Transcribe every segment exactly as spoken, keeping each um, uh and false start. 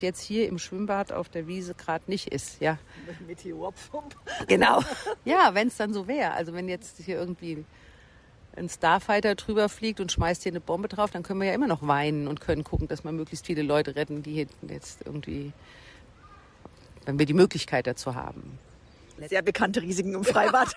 jetzt hier im Schwimmbad auf der Wiese gerade nicht ist, ja. Mit Meteorpump. Genau. Ja, wenn es dann so wäre. Also wenn jetzt hier irgendwie ein Starfighter drüber fliegt und schmeißt hier eine Bombe drauf, dann können wir ja immer noch weinen und können gucken, dass wir möglichst viele Leute retten, die jetzt irgendwie, wenn wir die Möglichkeit dazu haben. Sehr bekannte Risiken im Freibad.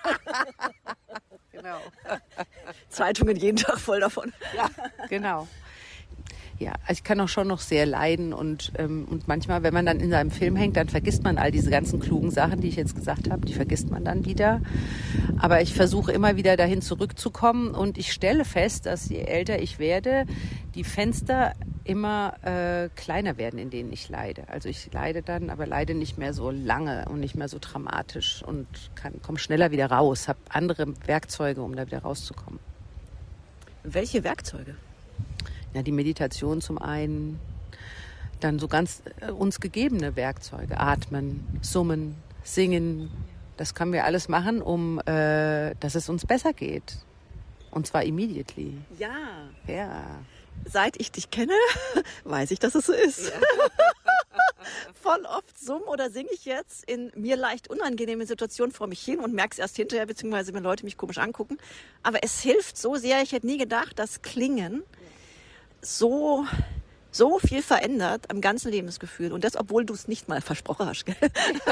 Genau. Zeitungen jeden Tag voll davon. Ja, genau. Ja, also ich kann auch schon noch sehr leiden und, ähm, und manchmal, wenn man dann in seinem Film hängt, dann vergisst man all diese ganzen klugen Sachen, die ich jetzt gesagt habe, die vergisst man dann wieder. Aber ich versuche immer wieder dahin zurückzukommen und ich stelle fest, dass je älter ich werde, die Fenster immer äh, kleiner werden, in denen ich leide. Also ich leide dann, aber leide nicht mehr so lange und nicht mehr so dramatisch und kann, komme schneller wieder raus, habe andere Werkzeuge, um da wieder rauszukommen. Welche Werkzeuge? Ja, die Meditation zum einen, dann so ganz äh, uns gegebene Werkzeuge, atmen, summen, singen, das können wir alles machen, um, äh, dass es uns besser geht. Und zwar immediately. Ja. Ja. Seit ich dich kenne, weiß ich, dass es so ist. Ja. Voll oft summe oder singe ich jetzt in mir leicht unangenehmen Situationen vor mich hin und merke es erst hinterher, beziehungsweise wenn Leute mich komisch angucken. Aber es hilft so sehr, ich hätte nie gedacht, dass Klingen so, so viel verändert am ganzen Lebensgefühl. Und das, obwohl du es nicht mal versprochen hast. Gell?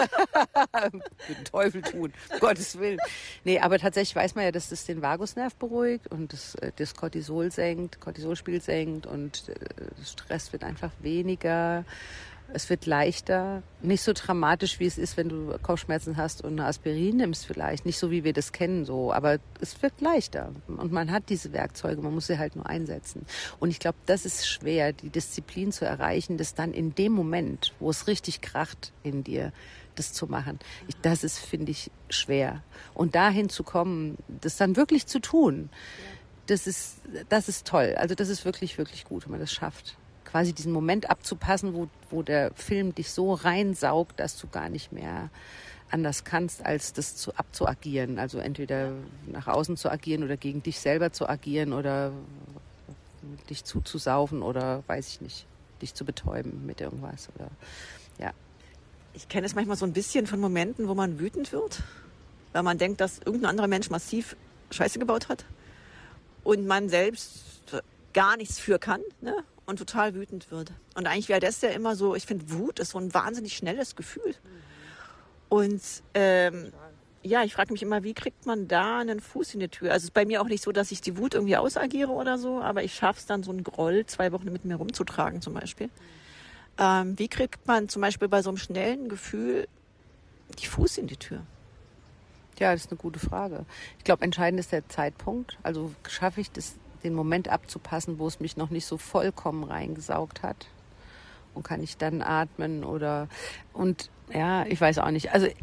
Den Teufel tun, um Gottes Willen. Nee, aber tatsächlich weiß man ja, dass das den Vagusnerv beruhigt und das, das Cortisol senkt, Cortisolspiegel senkt und der Stress wird einfach weniger. Es wird leichter, nicht so dramatisch, wie es ist, wenn du Kopfschmerzen hast und eine Aspirin nimmst vielleicht. Nicht so, wie wir das kennen, so. Aber es wird leichter. Und man hat diese Werkzeuge, man muss sie halt nur einsetzen. Und ich glaube, das ist schwer, die Disziplin zu erreichen, das dann in dem Moment, wo es richtig kracht in dir, das zu machen. Ich, das ist, finde ich, schwer. Und dahin zu kommen, das dann wirklich zu tun, das ist, das ist toll. Also das ist wirklich, wirklich gut, wenn man das schafft. Quasi diesen Moment abzupassen, wo, wo der Film dich so reinsaugt, dass du gar nicht mehr anders kannst, als das zu, abzuagieren. Also entweder nach außen zu agieren oder gegen dich selber zu agieren oder dich zuzusaufen oder, weiß ich nicht, dich zu betäuben mit irgendwas. Oder, ja. Ich kenne es manchmal so ein bisschen von Momenten, wo man wütend wird, weil man denkt, dass irgendein anderer Mensch massiv Scheiße gebaut hat und man selbst gar nichts für kann, ne? Und total wütend wird. Und eigentlich wäre das ja immer so, ich finde, Wut ist so ein wahnsinnig schnelles Gefühl. Und ähm, ja, ich frage mich immer, wie kriegt man da einen Fuß in die Tür? Also es ist bei mir auch nicht so, dass ich die Wut irgendwie ausagiere oder so, aber ich schaffe es dann, so einen Groll zwei Wochen mit mir rumzutragen zum Beispiel. Ähm, wie kriegt man zum Beispiel bei so einem schnellen Gefühl die Fuß in die Tür? Ja, das ist eine gute Frage. Ich glaube, entscheidend ist der Zeitpunkt. Also schaffe ich das, den Moment abzupassen, wo es mich noch nicht so vollkommen reingesaugt hat. Und kann ich dann atmen oder, und ja, ich weiß auch nicht. Also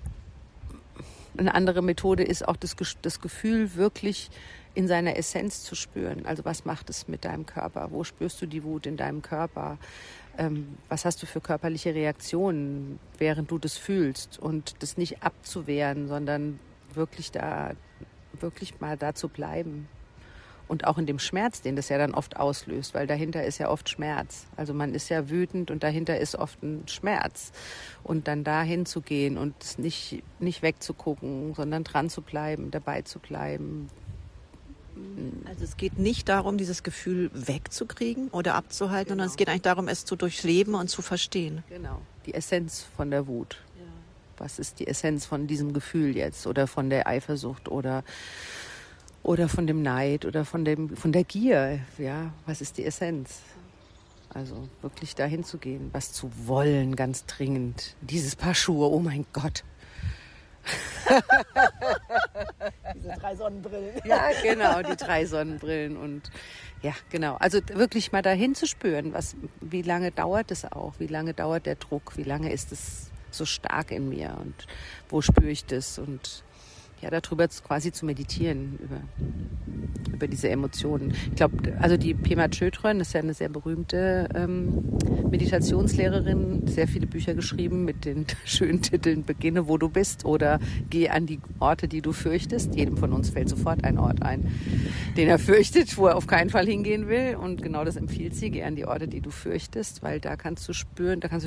eine andere Methode ist auch das, das Gefühl wirklich in seiner Essenz zu spüren. Also was macht es mit deinem Körper? Wo spürst du die Wut in deinem Körper? Ähm, was hast du für körperliche Reaktionen, während du das fühlst? Und das nicht abzuwehren, sondern wirklich da, wirklich mal da zu bleiben. Und auch in dem Schmerz, den das ja dann oft auslöst, weil dahinter ist ja oft Schmerz. Also man ist ja wütend und dahinter ist oft ein Schmerz. Und dann dahin zu gehen und nicht, nicht wegzugucken, sondern dran zu bleiben, dabei zu bleiben. Also es geht nicht darum, dieses Gefühl wegzukriegen oder abzuhalten, genau, sondern es geht eigentlich darum, es zu durchleben und zu verstehen. Genau, die Essenz von der Wut. Ja. Was ist die Essenz von diesem Gefühl jetzt oder von der Eifersucht oder... Oder von dem Neid oder von dem von der Gier, ja, was ist die Essenz? Also wirklich dahin zu gehen, was zu wollen, ganz dringend. Dieses Paar Schuhe, oh mein Gott. Diese drei Sonnenbrillen. Ja, genau, die drei Sonnenbrillen und ja, genau. Also wirklich mal dahin zu spüren, was, wie lange dauert es auch, wie lange dauert der Druck, wie lange ist es so stark in mir und wo spüre ich das und ja, darüber quasi zu meditieren, über, über diese Emotionen. Ich glaube, also die Pema Chodron ist ja eine sehr berühmte ähm, Meditationslehrerin, sehr viele Bücher geschrieben mit den schönen Titeln Beginne, wo du bist oder Geh an die Orte, die du fürchtest. Jedem von uns fällt sofort ein Ort ein, den er fürchtet, wo er auf keinen Fall hingehen will. Und genau das empfiehlt sie, geh an die Orte, die du fürchtest, weil da kannst du spüren, da kannst du